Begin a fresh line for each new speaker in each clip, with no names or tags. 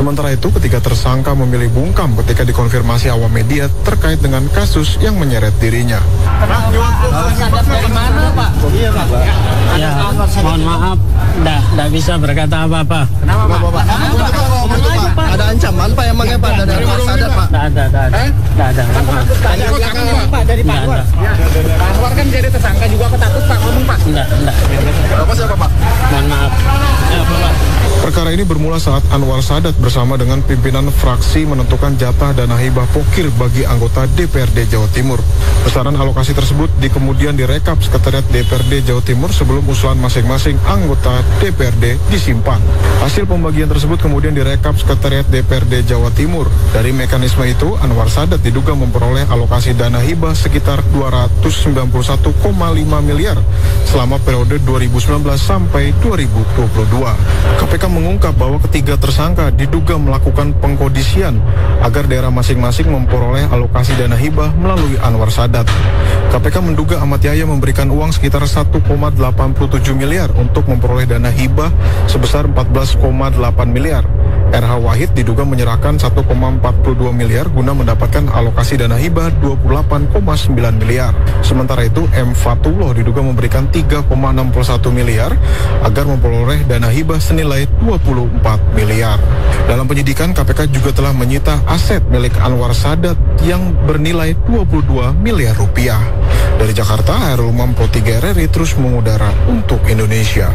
Sementara itu, ketiga tersangka memilih bungkam ketika dikonfirmasi awam media terkait dengan kasus yang menyeret dirinya.
Sadap dari mana, Pak?
Iya, Pak.
Ya, mohon maaf, nggak bisa berkata apa-apa.
Kenapa, Pak? Ada ancaman, Pak, emangnya, Pak, dari Anwar Sadat, Pak?
Nggak ada.
Ada belakang, Pak, dari Pak Anwar. Pak Anwar kan jadi tersangka juga, ketakut, Pak, ngomong, Pak.
Nggak.
Bapak siapa, Pak?
Mohon maaf. Ya, Pak.
Perkara ini bermula saat Anwar Sadat bersama dengan pimpinan fraksi menentukan jatah dana hibah pokir bagi anggota DPRD Jawa Timur. Besaran alokasi tersebut kemudian direkap Sekretariat DPRD Jawa Timur sebelum usulan masing-masing anggota DPRD disimpan. Hasil pembagian tersebut kemudian direkap Sekretariat DPRD Jawa Timur. Dari mekanisme itu, Anwar Sadat diduga memperoleh alokasi dana hibah sekitar 291,5 miliar selama periode 2019 sampai 2022. KPK mengungkap bahwa ketiga tersangka diduga melakukan pengkondisian agar daerah masing-masing memperoleh alokasi dana hibah melalui Anwar Sadat. KPK menduga Ahmad Yahya memberikan uang sekitar 1,87 miliar untuk memperoleh dana hibah sebesar 14,8 miliar. RH Wahid diduga menyerahkan 1,42 miliar guna mendapatkan alokasi dana hibah 28,9 miliar. Sementara itu, M. Fatullah diduga memberikan 3,61 miliar agar memperoleh dana hibah senilai 24 miliar. Dalam penyidikan, KPK juga telah menyita aset milik Anwar Sadat yang bernilai 22 miliar rupiah. Dari Jakarta, Hairul Umam Pro 3 RRI terus mengudara untuk Indonesia.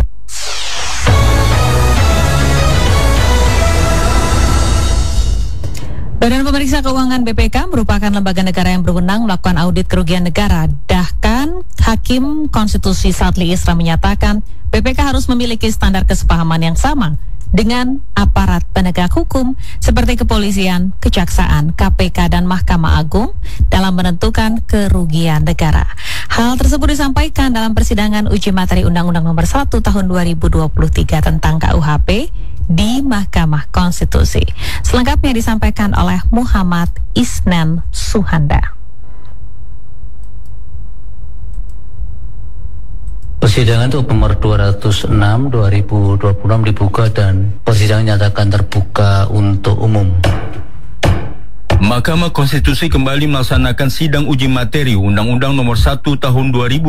Badan Pemeriksa Keuangan BPK merupakan lembaga negara yang berwenang melakukan audit kerugian negara. Bahkan, Hakim Konstitusi Sadli Isra menyatakan BPK harus memiliki standar kesepahaman yang sama dengan aparat penegak hukum seperti kepolisian, kejaksaan, KPK, dan Mahkamah Agung dalam menentukan kerugian negara. Hal tersebut disampaikan dalam persidangan uji materi Undang-Undang Nomor 1 Tahun 2023 tentang KUHP di Mahkamah Konstitusi. Selengkapnya disampaikan oleh Muhammad Isnan Suhanda.
Persidangan itu nomor 206 2026 dibuka dan persidangan nyatakan terbuka untuk umum.
Mahkamah Konstitusi kembali melaksanakan sidang uji materi Undang-Undang Nomor 1 Tahun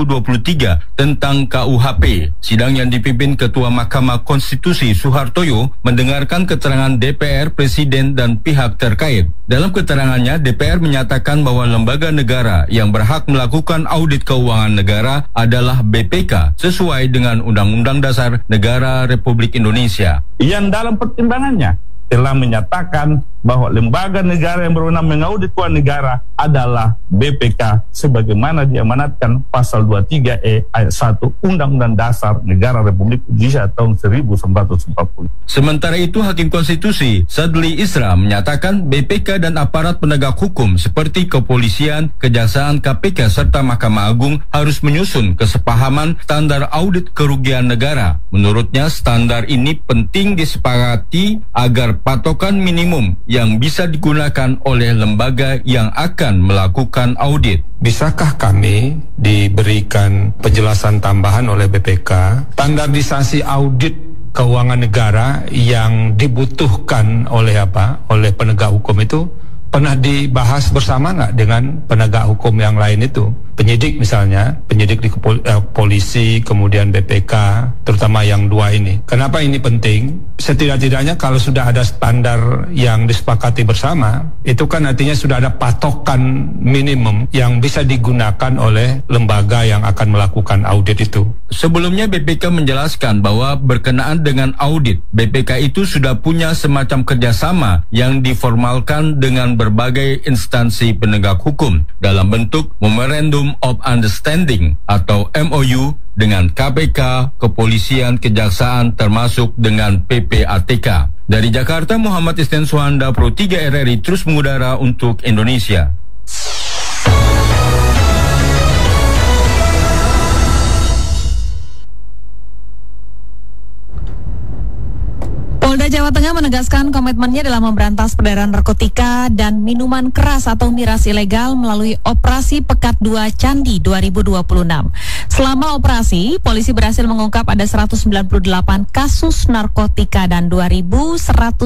2023 tentang KUHP. Sidang yang dipimpin Ketua Mahkamah Konstitusi Suhartoyo mendengarkan keterangan DPR, Presiden, dan pihak terkait. Dalam keterangannya, DPR menyatakan bahwa lembaga negara yang berhak melakukan audit keuangan negara adalah BPK sesuai dengan Undang-Undang Dasar Negara Republik Indonesia.
Yang dalam pertimbangannya telah menyatakan bahwa lembaga negara yang berwenang mengaudit keuangan negara adalah BPK sebagaimana diamanatkan pasal 23E ayat 1 Undang-Undang Dasar Negara Republik Indonesia tahun 1940.
Sementara itu, Hakim Konstitusi Sadli Isra menyatakan BPK dan aparat penegak hukum seperti kepolisian, kejaksaan, KPK, serta Mahkamah Agung harus menyusun kesepahaman standar audit kerugian negara. Menurutnya, standar ini penting disepakati agar patokan minimum yang bisa digunakan oleh lembaga yang akan melakukan audit.
Bisakah kami diberikan penjelasan tambahan oleh BPK, standarisasi audit keuangan negara yang dibutuhkan oleh penegak hukum itu pernah dibahas bersama nggak dengan penegak hukum yang lain itu? Penyidik misalnya, penyidik di polisi, kemudian BPK, terutama yang dua ini. Kenapa ini penting? Setidak-tidaknya kalau sudah ada standar yang disepakati bersama, itu kan artinya sudah ada patokan minimum yang bisa digunakan oleh lembaga yang akan melakukan audit itu.
Sebelumnya BPK menjelaskan bahwa berkenaan dengan audit, BPK itu sudah punya semacam kerjasama yang diformalkan dengan berbagai instansi penegak hukum dalam bentuk Memorandum of Understanding atau MOU dengan KPK, kepolisian, kejaksaan, termasuk dengan PPATK. Dari Jakarta, Muhammad Isnan Suhanda, Pro 3 RRI terus mengudara untuk Indonesia.
Polda Jawa Tengah menegaskan komitmennya dalam memberantas peredaran narkotika dan minuman keras atau miras ilegal melalui Operasi Pekat 2 Candi 2026. Selama operasi, polisi berhasil mengungkap ada 198 kasus narkotika dan 2.100